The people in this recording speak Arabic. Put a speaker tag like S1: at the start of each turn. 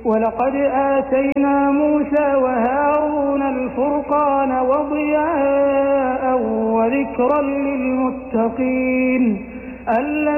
S1: ولقد آتينا موسى وهارون الفرقان وضياء وذكرا للمتقين